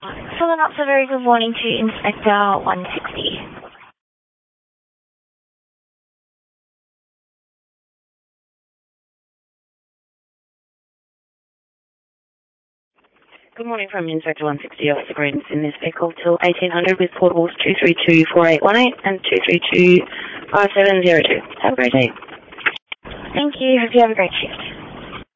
So not so very good morning to Inspector 160. Good morning from Inspector 160, Officer Green's in this vehicle till 1800 with portables 232-4818 and 232-5702. Have a great day. Thank you. Hope you have a great shift.